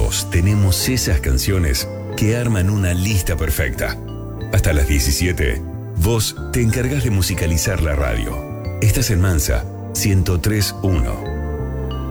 todos tenemos esas canciones que arman una lista perfecta. Hasta las 17, vos te encargás de musicalizar la radio. Estás en Mansa 103.1.